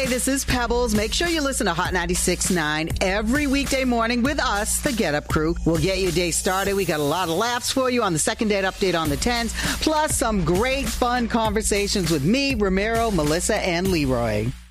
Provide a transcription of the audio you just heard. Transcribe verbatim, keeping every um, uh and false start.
Hey, this is Pebbles. Make sure you listen to Hot ninety-six point nine every weekday morning with us, the Get Up Crew. We'll get your day started. We got a lot of laughs for you on the second date update on the tens, plus some great fun conversations with me, Ramiro, Melissa, and Leroy.